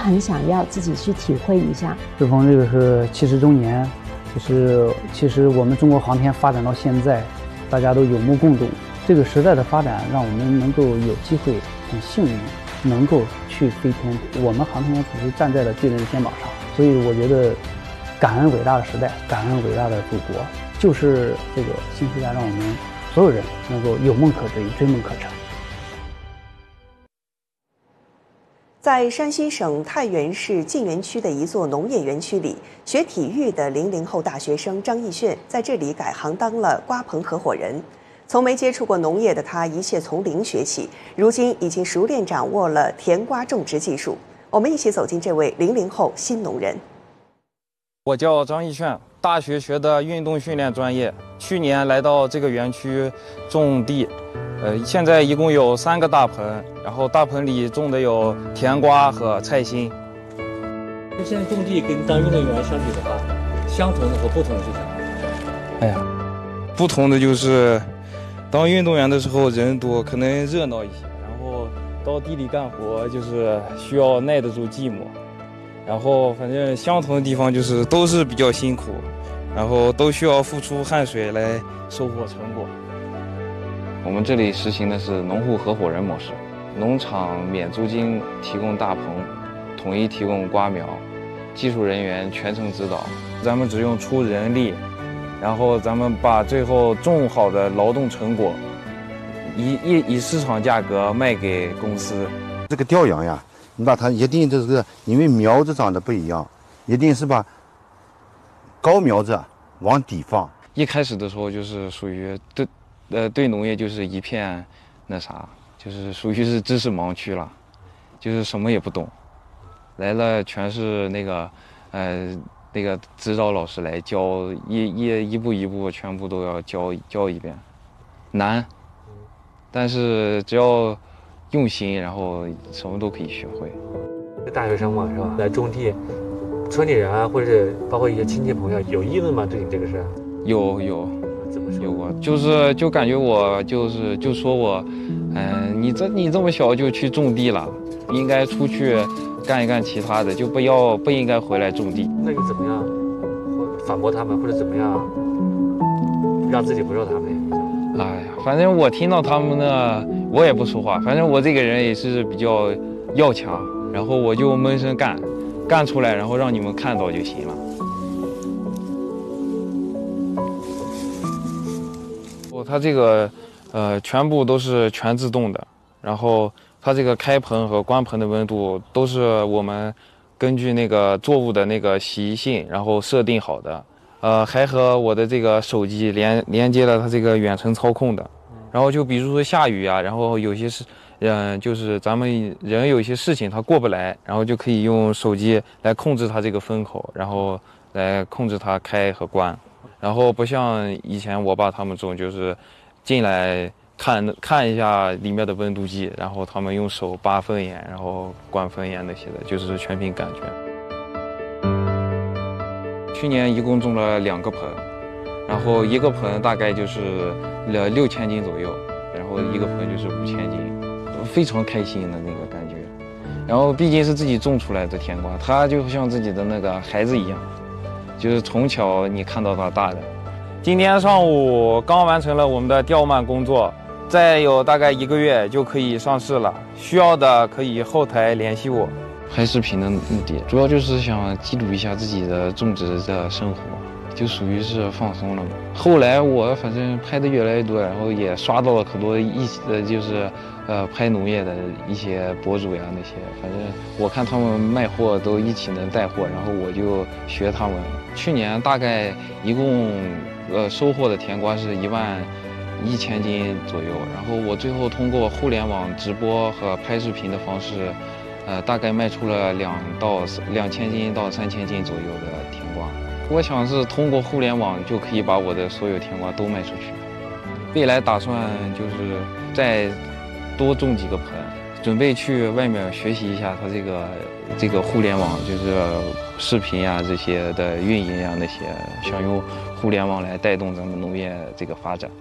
很想要自己去体会一下。 适逢这个是70周年，其实我们中国航天发展到现在，大家都有目共睹。这个时代的发展，让我们能够有机会，很幸运，能够去飞天。我们航天员只是站在了巨人的肩膀上，所以我觉得，感恩伟大的时代，感恩伟大的祖国，就是这个新时代让我们所有人能够有梦可追，追梦可成。 在山西省太原市晋源区的一座农业园区里，学体育的00后大学生张艺炫在这里改行当了瓜棚合伙人。从没接触过农业的他，一切从零学起，如今已经熟练掌握了甜瓜种植技术。我们一起走进这位00后新农人。 我叫张艺炫，大学学的运动训练专业，去年来到这个园区种地。现在一共有3个大棚，然后大棚里种的有甜瓜和菜心。 现在种地跟当运动员相比的话，相同的和不同的是啥？ 哎呀，不同的就是当运动员的时候人多，可能热闹一些，然后到地里干活就是需要耐得住寂寞。然后反正相同的地方就是都是比较辛苦，然后都需要付出汗水来收获成果。 我们这里实行的是农户合伙人模式，农场免租金提供大棚，统一提供瓜苗，技术人员全程指导。 咱们只用出人力，然后咱们把最后种好的劳动成果以市场价格卖给公司。 这个调养呀，你把它一定这个，因为苗子长得不一样，一定是把高苗子往底放。 一开始的时候就是属于对农业就是一片那啥，就是属于是知识盲区了，就是什么也不懂，来了全是那个指导老师来教，一步一步全部都要教一遍，难，但是只要用心，然后什么都可以学会。 大学生嘛，是吧？来种地，村里人啊，或者是包括一些亲戚朋友有议论吗？对你这个事？ 有。 怎么说？ 有过，就感觉我就说我，你这么小就去种地了，应该出去干一干其他的，就不应该回来种地。 那你怎么样反驳他们，或者怎么样让自己不受他们的影响？ 哎呀，反正我听到他们呢，我也不说话。反正我这个人也是比较要强，然后我就闷声干出来，然后让你们看到就行了。它这个全部都是全自动的，然后它这个开棚和关棚的温度都是我们根据那个作物的那个习性然后设定好的，还和我的这个手机连接了它这个远程操控的。然后就比如说下雨啊，然后有些是就是咱们人有一些事情它过不来，然后就可以用手机来控制它这个风口，然后来控制它开和关。然后不像以前我爸他们种，就是进来看一下里面的温度计，然后他们用手拔风眼，然后关风眼那些的，就是全凭感觉。去年一共种了2个棚，然后一个棚大概就是6000斤左右，然后一个棚就是5000斤，非常开心的那个感觉。然后毕竟是自己种出来的甜瓜，它就像自己的那个孩子一样。就是从小你看到它大的。 今天上午刚完成了我们的调慢工作，再有大概1个月就可以上市了。需要的可以后台联系我。 拍视频的目的主要就是想记录一下自己的种植的生活，就属于是放松了嘛。后来我反正拍的越来越多，然后也刷到了很多就是拍农业的一些博主呀那些，反正我看他们卖货都一起能带货，然后我就学他们。去年大概一共收获的甜瓜是11000斤左右，然后我最后通过互联网直播和拍视频的方式，大概卖出了2000斤到3000斤左右的甜瓜。我想是通过互联网就可以把我的所有甜瓜都卖出去。未来打算就是再多种几个棚，准备去外面学习一下它这个互联网，就是视频呀这些的运营呀那些，想用互联网来带动咱们农业这个发展。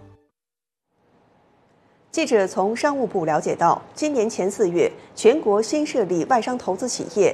记者从商务部了解到，今年前4月，全国新设立外商投资企业